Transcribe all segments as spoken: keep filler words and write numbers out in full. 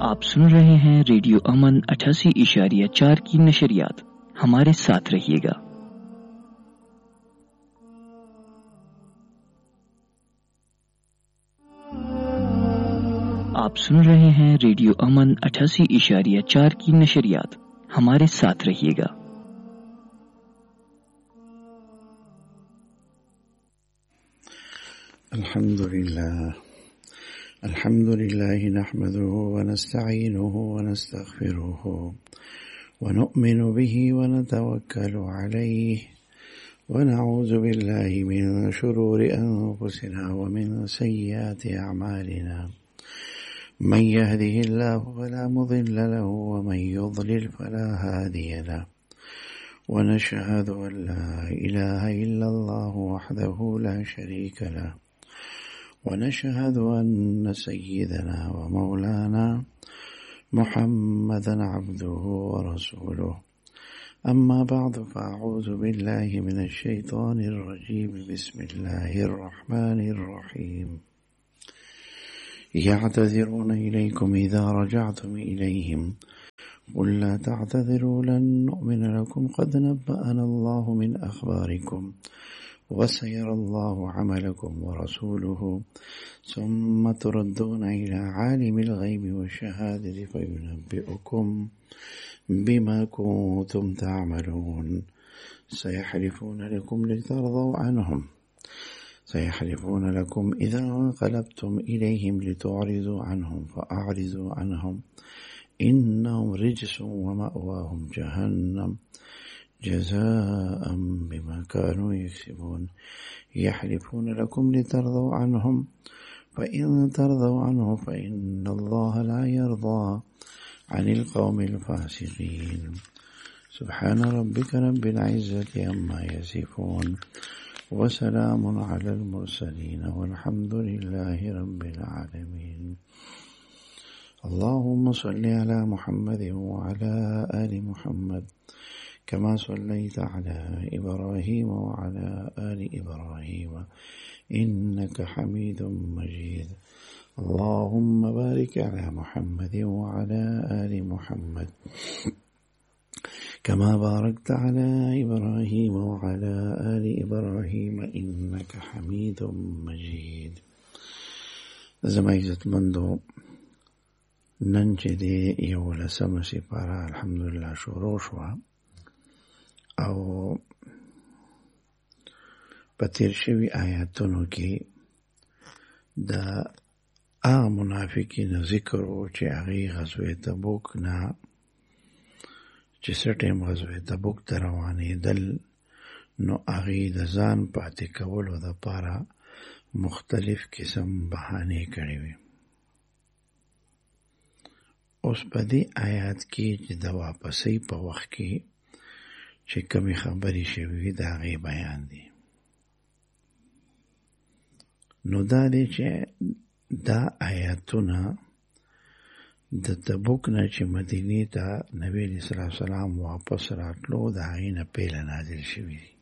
आप सुन रहे हैं रेडियो अमन अठासी इशारिया चार की नशरियात। हमारे साथ रहिएगा। आप सुन रहे हैं रेडियो अमन अठासी इशारिया चार की नशरियात। हमारे साथ रहिएगा। अल्हम्दुलिल्लाह अल्हम्दुलिल्लाह नहमदुहु व नस्तईनुहु व नस्तगफिरुहु व नु'मिनु बिही व नतवक्कलु अलैहि व नऊज़ु बिल्लाहि मिन शुरूरि अनफुसिना व मिन सय्यिआति अअमालिना मन यहदिहिल्लाहु फला मुदिल्ल लहु व मन युद्लिल फला हादिय लहु व नशहदु अन ला इलाहा इल्लल्लाहु वहदहु ला शरीका लहु ونشهد أن سيدنا ومولانا محمدا عبده ورسوله أما بعد فأعوذ بالله من الشيطان الرجيم بسم الله الرحمن الرحيم يعتذرون إليكم إذا رجعتم إليهم قل لا تعتذروا لن نؤمن لكم قد نبأنا الله من أخباركم وسيرى الله عملكم ورسوله ثم تردون إلى عالم الغيب والشهادة فينبئكم بما كنتم تعملون سيحلفون لكم لترضوا عنهم سيحلفون لكم إذا انقلبتم إليهم لتعرضوا عنهم فأعرضوا عنهم إنهم رجس ومأواهم جهنم جزاء بما كانوا يكسبون يحلفون لكم لترضوا عنهم فإن ترضوا عنه فإن الله لا يرضى عن القوم الفاسقين سبحان ربك رب العزة عما يصفون وسلام على المرسلين والحمد لله رب العالمين اللهم صل على محمد وعلى آل محمد كما صليت على إبراهيم وعلى آل إبراهيم إنك حميد مجيد اللهم بارك على محمد وعلى آل محمد كما باركت على إبراهيم وعلى آل إبراهيم إنك حميد مجيد. زما عزت مندو ننچه دي يولا سمسي پارا الحمدلله شروع شوا او پتیر شوی آیاتونو کې دا ا منافقین ذکر او چې هغه غزوه تبوک نه چې سټیم غزوه تبوک ته روانېدل نو هغه د ځان پاتې کولو دپاره مختلف قسم بهانې کړې وي. اوس په دې آیات کې چې د واپسۍ په وخت کې چې کمی خبرې شوي د هغې بیان دی. نو دا دی چې دا آیاتونه د تبوک نه چې مدینې ته نبی علیه السلام سلام واپس راتلو د هغې نه پیله نازل شوي دي.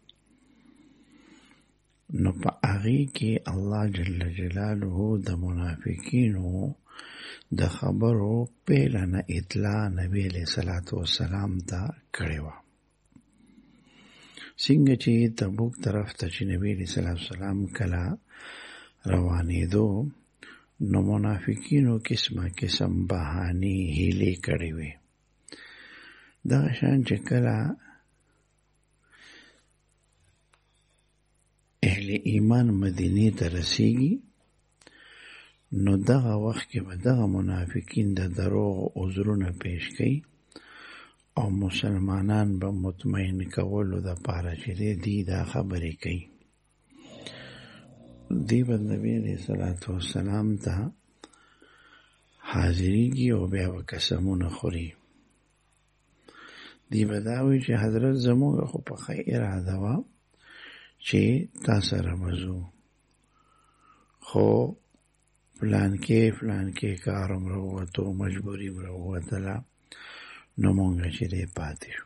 نو په هغې کې الله جل جلاله د منافقینو د خبرو پیله نه اطلاع نبی علیه السلام ته کړې وه. څنګه چې تبوک طرف ته چې نبی علیه السلام کله روانېدو نو منافقینو قسمه قسم بهانې هیلې کړې وې. دغه شان چې کله اهل ایمان مدینې ته رسیږي نو دغه وخت کې به دغه منافقین د دروغ عذرونه پیش کوي او مسلمانان به مطمئن کولو د پاره چې دی دا خبرې کوي. دی به نبی علیه السلام ته حاضریږي او بیا به قسمونه خوري. دی به دا وایي چې حضرت زموږ خو په ښه اراده وه چې تا سره به ځو، خو فلانکې فلانکې کار هم راووتو، مجبوري هم راووتله، نو مونږ چې دی پاتې شو.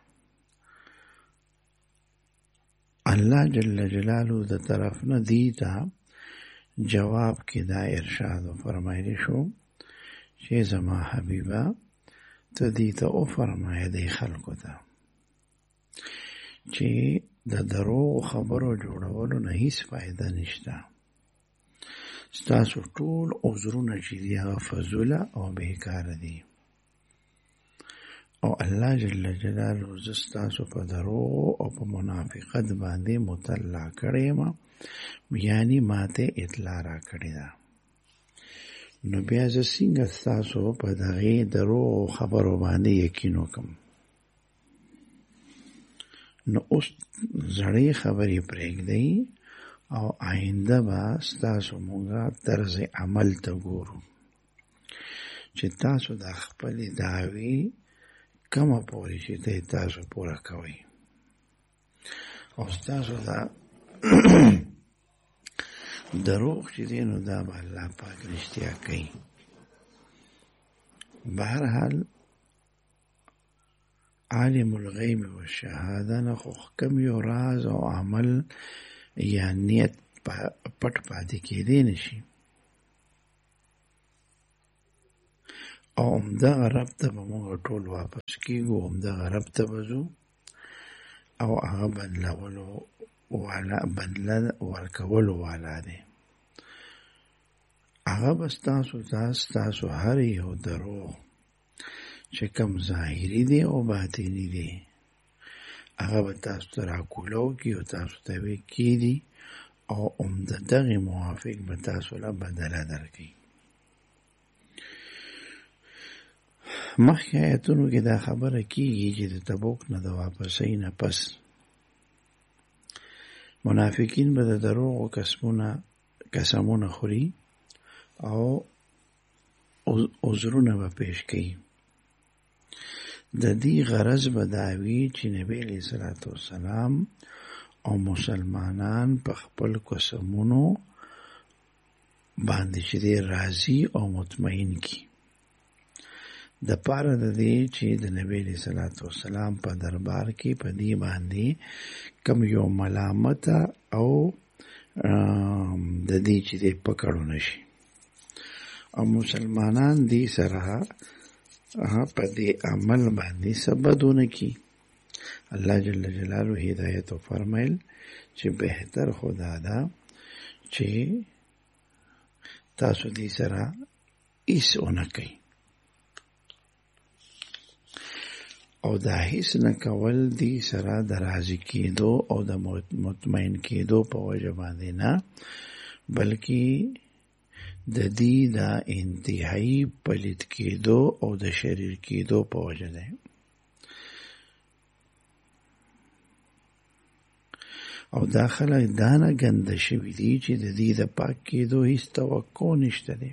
الله جل جلاله د طرف نه دی ته جواب کې دا ارشاد فرمایلی شو چې زما حبیبه ته دې ته وفرمایه دې خلکو ته چې د دروغ خبرو جوړولو نه هیڅ فایده نشته. ستاسو ټول عذرونه چې دي هغه فضوله او بېکاره دي، او الله جل جلاله زه ستاسو په دروغ او په منافقت باندې مطلع کړی یم، یعنی ماته اطلاع را کړې ده. نو بیا زه څنګه ستاسو په دغې دروغ خبرو باندې یقین وکړم؟ نو اوس زړې خبرې پرېږدئ او آینده به ستاسو مونږه طرز عمل ته ګورو چې تاسو د خپلې دعوې کمه پورې چې دی تاسو پوره کوئ، او ستاسو دا دروغ چې دی نو دا به الله پاک رښتیا کوي. بهرحال عالم الغیب و شهاده نه خو کم یو راز او عمل یا نیت پټ پاتې کېدی نشي، او همدغه رب ته به موږ ټول واپس کېږو، همدغه رب ته به ځو او هغه بدلولو والا بدله ورکولو والا دی. هغه به ستاسو ته ستاسو هر یو دروغ چې کوم ظاهري دی او باطني دی هغه به تاسو ته راکولو کي او تاسو ته به کېدي، او د دغې موافق به تاسو له بدله درکوي. مخکې آیتونو کې دا خبره کېږي چې د تبوک نه د واپسۍ نه پس منافقین به د دروغو قسمونه قسمونه خوري او عذرونه به پیش کوي. د دې غرض به دا وي چې نبی علیه الصلاة والسلام او مسلمانان په خپل قسمونو باندې چې دی راضي او مطمئن کی، د پاره د دې چې د نبی علیه الصلاة والسلام په دربار کې په دې باندې کم یو ملامت او د دې چې دی پکړو نشي، او مسلمانان دې سره په دې عمل باندې سبدونه کی. الله جل جلاله هدایت فرمایل چې بهتر خدا دا چې تاسو دې سره هیڅ ونه کوي، او دا هیڅ نه کول دې سره د راضي کېدو او د مطمئن کېدو په وجه باندې نه، بلکې د دې د انتهایی پلید کېدو او د شریر کېدو په وجه ده. او دا خلک دا نه ګنده شوي دي چې د دې د پاک کېدو هیڅ توقع نشته دی.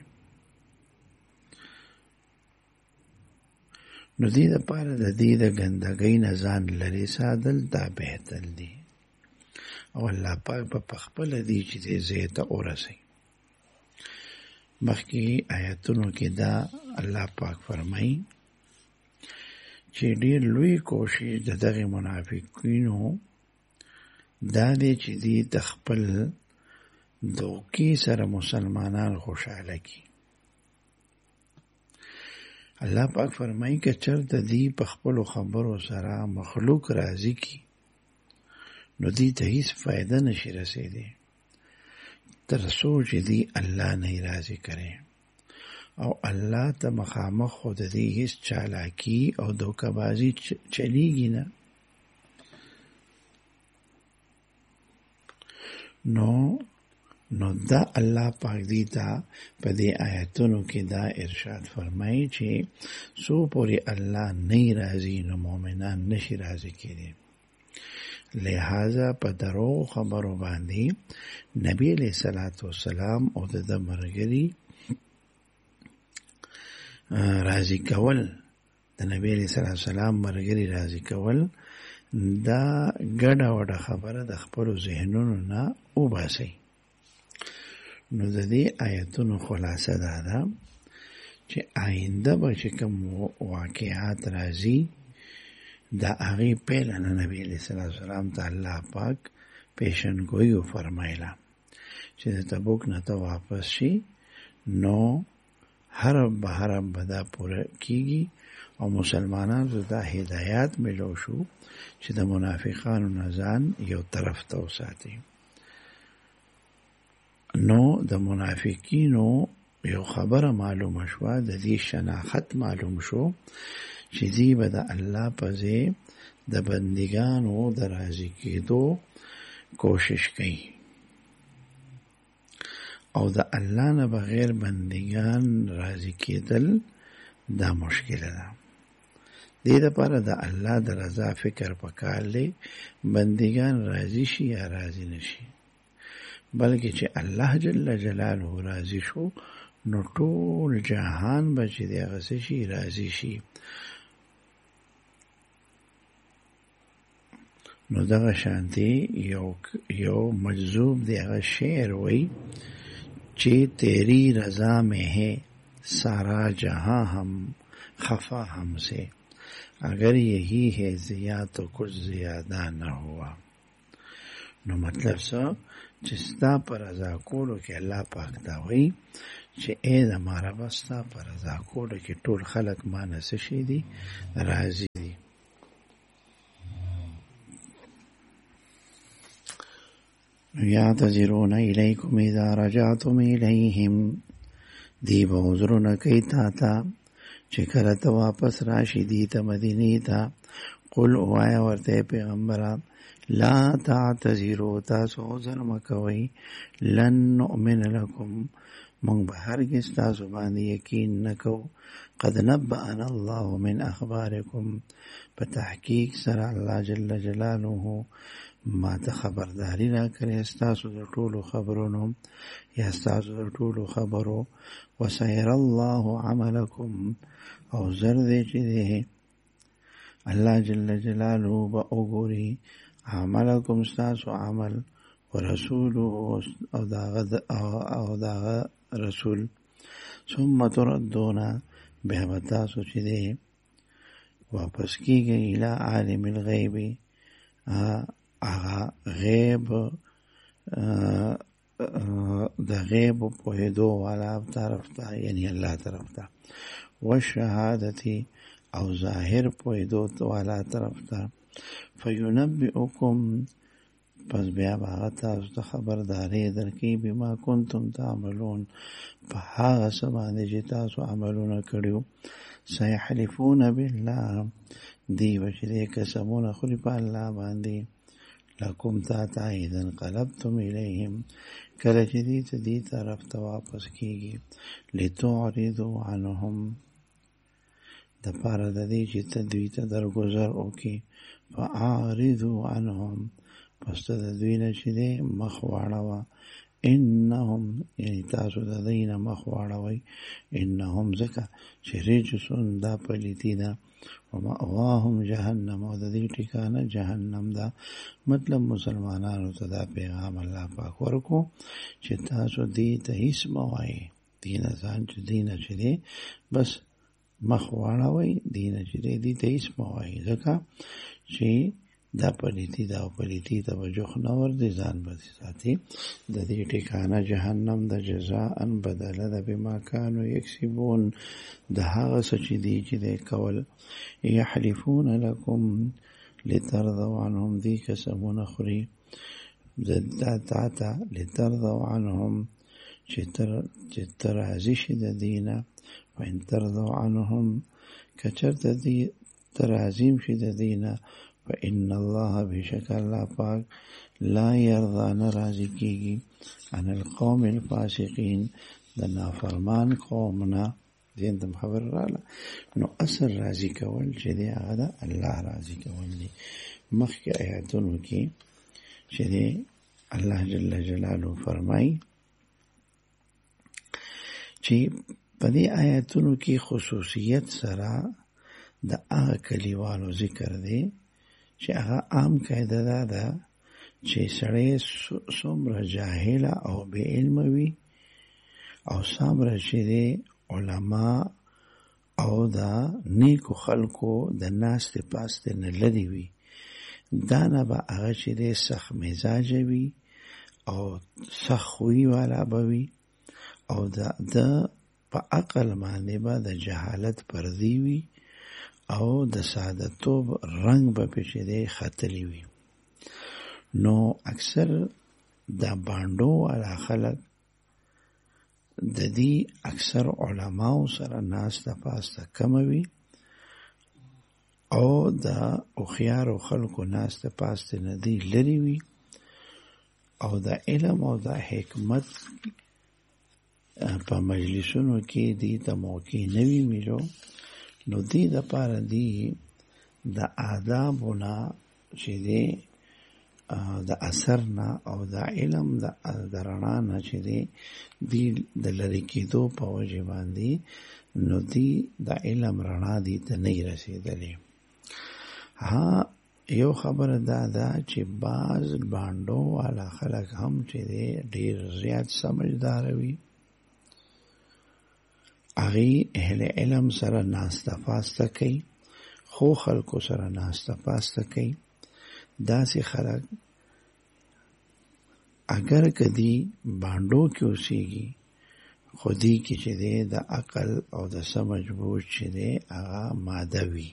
نو دې دپاره د دې د ګندګۍ نه ځان لرې ساتل دا بهتر دي، او الله پاک به پخپله دي چې دې ځای ته ورسوي. مخکې آیتونو کې دا الله پاک فرمایي چې ډېر لوی کوشش د دغې منافقینو دا دی چې دې د خپل دوکې سره مسلمانان خوشحاله کړي. الله پاک فرمایي که چېرته دې په خپلو خبرو سره مخلوق راضي کړي نو دې ته هیڅ فایده نشي رسېدی تر څو چې دې الله نه راضي کړي، او الله ته مخامخ خود دې هیڅ چالاکي او دوکه‌بازي چلیږي نه. نو نو دا الله پاک دې ته په دې آیتونو کې دا ارشاد فرمایي چې څو پورې الله نه راضي نو مؤمنان نشي راضي کېدی. لہذا په درو خبرو باندې نبی علیہ الصلوۃ والسلام او د مرګري راضي کول، د نبی علیہ الصلوۃ والسلام مرګري راضي کول دا ګډه وډه خبره د خپل ذهنونو نه وباسي. نو د دې آیتونو خلاصه دا ده چې آینده به چې کوم واقعات راځي دا هغې پیله نه نبی علیه السلام والسلام ته الله پاک پیشنګویي فرمایله چې د تبوک نه ته واپس شي نو حرب به حرب به دا پوره کیږي او مسلمانانو ته دا هدایات ملو شو چې د منافقانو نه ځان یو طرف ته وساتي. نو د منافقینو یو خبره معلومه شوه، د دې شناخت معلوم شو چې دی به د الله په ځای د بندګانو د راضي کېدو کوشش کوي او د الله نه بغیر بندگان راضي کېدل دا مشکله ده. دې لپاره د الله د رضا فکر پکار دی، بندگان راضي شي یا راضي نشي، بلکې چې الله جل جلاله راضي شو نو ټول جهان به چې د هغه څه شي راضي شي. نو دغه شانتي یو یو مجذوب دی هغه شعر وی چې تیری رضا میں ہے سارا جہاں ہم خفا ہم سے، اگر یہی ہے ضیا تو کچھ زیادہ نہ ہوا. نو مطلب څه چې ستا پر رضا کولو کې الله پاک دا وایي چې اے زما ربه ستا پر رضا کولو کې ټول خلک ما نه څه شي دي راضي دي. یعتذرون الیکم اذا رجعتم الیہم، دی به عذرونه کوي تا ته چې کله ته واپس راشي دی ته مدینې ته. قل ووایه ورته پیغمبره لا تعتذروا، تاسو عذر مه کوئ، لن نؤمن لکم، موږ به هرګز تاسو باندې یقین نه کوو. قد نبأنا الله من اخبارکم، په تحقیق سره الله جل جلاله ما ته خبرداری را کړې ستاسو د ټولو خبرونو یا ستاسو د ټولو خبرو. وسير الله عملکم، او زر دې چې دی الله جل جلاله به وګوري عملکم ستاسو عمل، ورسوله او داغه او داغه رسول. ثم تردون، بیا به تاسو چې دی واپس کیږئ الی عالم الغیب، هغه غیب د غیب پوهېدو والا طرف ته، یعنی الله طرف ته. والشهادتی، او ظاهر پوهېدو والا طرف ته. فینبئکم، پس بیا به هغه تاسو ته خبرداری درکوي بما کنتم تعملون، په هغه څه باندې چې تاسو عملونه کړي. سیحلفون بالله، دی به چې دی قسمونه خوري په الله باندې. لکم تا تا اذا انقلبتم الیهم، کله چې دی ته دی طرف ته واپس کیږي. لتعرضوا عنهم، د پاره د دې چې ته دوی ته درګذر وکړي. فاعرضوا عنهم، پس ته د دوی نه چې دی مخ واړوه. انهم، یعنی تاسو د دوی نه مخ واړوئ. انهم ځکه چې رجسون، دا پلیتي ده. ومأواهم جهنم، او د دې ټکانه جهنم ده. مطلب مسلمانانو ته دا پیغام الله پاک ورکو چې تاسو دې ته هیڅ مه وایئ، دې نه ځان چې دې نه چې دی بس مخ واړوئ، دې نه چې دی دې ته هیڅ مه وایئ، ځکه چې دا پلیتی دا پلیتی ته به جوخ نه ورځي، ځان به ساتي. د دې ټکانه جهنم د جزاء بدله ده بما کانوا یکسبون، د هغه څه چې دی چې دی کول. یحلفون لکم لترضوا عنهم، دی قسمونه خوري دا تا ته لترضوا عنهم، چې ته راضي شي د دې نه. وان ترضوا عنهم، که چېرته دی ته راضي شي د دې نه. فإن الله، بشک الله پاک، لا يرضى، ناراضي کیږي، عن القوم الفاسقين، د نافرمان قومنا. دین تم خبر رااله. نو اصل راضي کول چې دی هغه د الله راضي کول دي. مخکې آیاتونو کې چې دی الله جل جلاله فرمایي چې په دې آیاتونو کې خصوصیت سره د هغه کلیوالو ذکر دی چې هغه عام قاعده دا ده چې سړی څومره جاهل او بې علم وي او څومره چې دی علما او دا نیکو خلکو د ناستې پاستې نه لرې وي، دا نه به هغه چې دی سخت مزاجه وي او سخت خوی والا به وي او د په عقل باندې به د جهالت پردی وي او د سادتوب رنگ به پېچې دی ختلی وي. نو اکثر د بانډو والا خلک د دې اکثر علماو سره ناسته پاسته کمه وي او د هوښیارو خلکو ناسته پاسته نه دی لرې وي او د علم او د حکمت په مجلسونو کې دې ته موقع نه وي میلو. نو دې دپاره دی د آدابو نه چې دی د اثر نه او د علم د رڼا نه چې دی دی د لرې کېدو په وجې باندې نو دی د علم رڼا دی ته نه رسېدلې. ها یو خبره دا ده چې بعض بانډو والا خلک هم چې دی ډېر زیات سمجدار وي، هغوی اهل علم سره ناسته پاسته کوي، خو خلکو سره ناسته پاسته کوي. داسې خلک اگر کدی بانډو کې اوسېږي خو دې کې چې دی د عقل او د سمج بوج چې دی هغه ماده وي.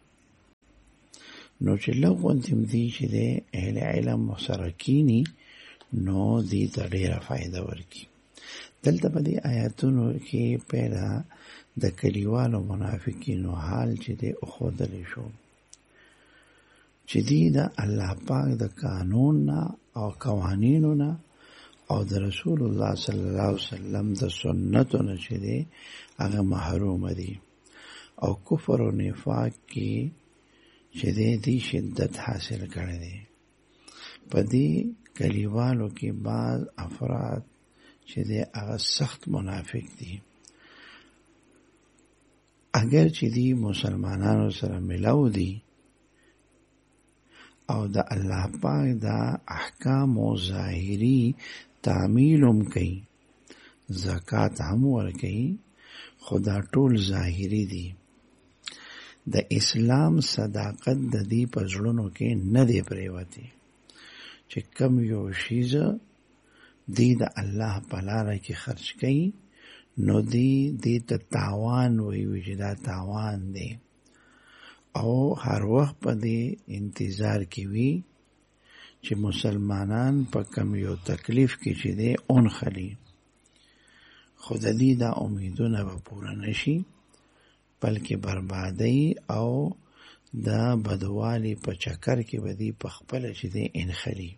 نو چې لږ غوندې هم دی چې دی اهل علم سره کینی نو دې ته ډېره فایده ورکړي. دلته په دې آیاتونو کې پیدا د کلیوالو منافقینو حال چې دی وښودلی شو چې دی د الله پاک د قانون نه او قوانینو نه او د رسول الله صلی الله علیه وسلم د سنتو نه چې دی هغه محروم دي او کفر او نفاق کې چې دی دی شدت حاصل کړی دی. په دې کلیوالو کې بعض افراد چې دی هغه سخت منافق دي، اگر چې دی مسلمانانو سره ملاو دي او د الله پاک دا احکام او ظاهری تعمیل هم کوي، زکات هم ورکوي، خدا ټول ظاهری دي. د اسلام صداقت د دې په زړونو کې نه دی پریوتی چې کم یو شیز دی د الله په لاره کې خرج کوي نو دی دی ته تاوان وایي چې دا تاوان دی او هر وخت په دې انتظار کې وي چې مسلمانان په کم یو تکلیف کې چې دی اونخلي. خو د دې دا امیدونه به پوره نشي بلکې بربادي او د بدوالي په چکر کې به دی په خپله چې دی انخلي.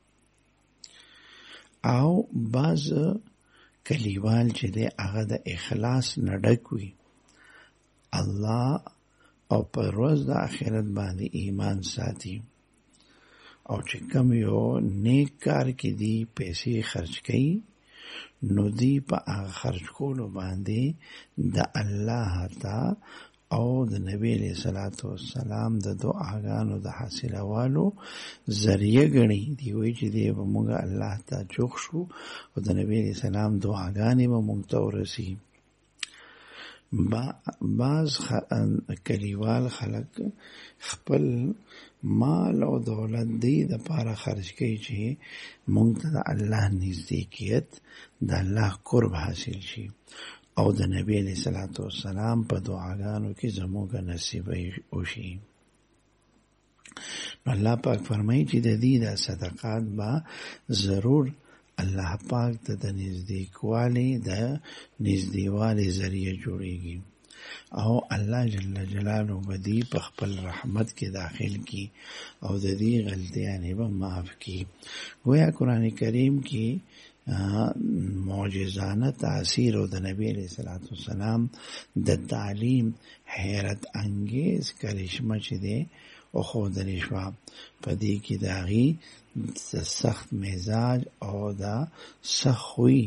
او بعض کلیوال چې دی هغه د اخلاص نه ډک وي، الله او پر ورځ د آخرت باندې ایمان ساتي او چې کم یو نیک کار کې دی پیسې خرج کوي نو دی په هغه خرج کولو باندې د الله ته او د نبی علیہ الصلوۃ والسلام د دعاګانو د حاصلولو ذریعہ ګڼي. دی وایي چې دی به موږ الله ته چوک شو او د نبی علیہ السلام دعاګانې به موږ ته ورسي. بعض کلیوال خلک خپل مال او دولت دی د پاره خرج کوي چې موږ ته د الله نزدېکیت د الله قرب حاصل شي او د نبی علیہ الصلوۃ والسلام په دعاګانو کې زموږ نصیب وشي. نو الله پاک فرمایي چې د دې د صدقات با ضرور الله پاک ته د نزدېکوالي د نزدېوالي ذریعہ جوړیږي او الله جل جلاله بدی په خپل رحمت کې داخل کی او د دې غلطیانې به معاف کی. گویا قرآن کریم کې معجزانه تاثیر او د نبی علیہ الصلوۃ والسلام د تعلیم حیرت انگیز کرشمه چې دی او خودلی شوه. په دې کې د هغې د سخت مزاج او د سخت خوی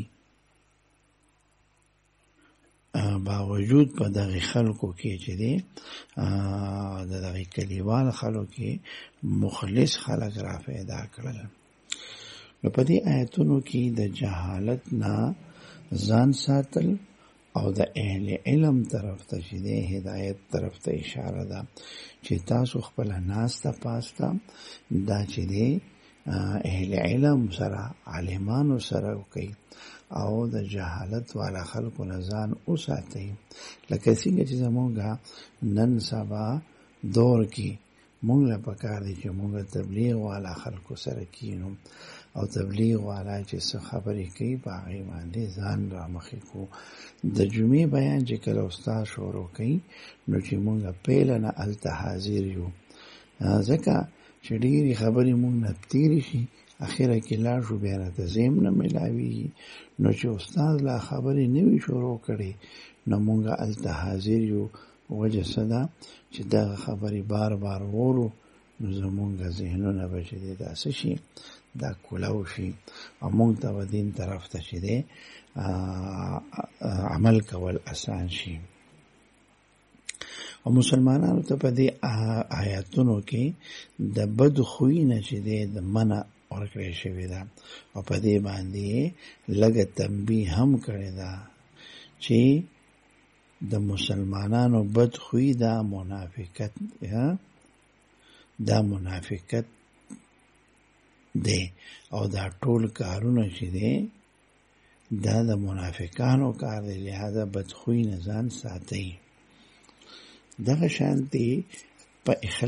باوجود په دغه خلکو کې چې دی د دغه کلیوال خلکو کې مخلص خلک را پیدا کړل. نو په دې آیتونو کې د جهالت نه ځان ساتل او د اهل علم طرف ته چې دی هدایت طرف ته اشاره ده چې تاسو خپل ناسته پاسته دا چې دی اهل علم سره عالمانو سره وکړي او د جهالت والا خلکو نه ځان وساتئ. لکه څنګه چې زمونږ نن سبا دور کې مونږ له پکار دی چې مونږ تبلیغ والا خلکو سره کینو او تبلیغ والا چې څه خبرې کوي په هغې باندې ځان را مخې کو. د جمعې بیان چې کله استاد شروع کوي نو چې مونږ پیله نه هلته حاضر یو، ځکه چې ډېرې خبرې مونږ نه تېرې شي اخره کې لاړ شو بیا راته زیم نه میلاویږي. نو چې استاد لا خبرې نه وي شروع کړې نو مونږ هلته حاضر یو. وجه څه ده چې دغه خبرې بار بار وورو نو زمونږ ذهنونه به چې دی داسې شي دا کولاو شي او مونږ ته به دین طرف ته چې دی عمل کول اسان شي. او مسلمانانو ته په دې آیاتونو کې د بد خوی نه چې دی د منع ورکړی شوې ده او په دې باندې لږه تنبیه هم کړې ده چې د مسلمانانو بد خوی دا منافقت دا منافقت دی او دا ټول کارونه چې دی دا د منافقانو کار دی، لہذا بد خوی نه ځان ساتئ. دغه شانتي په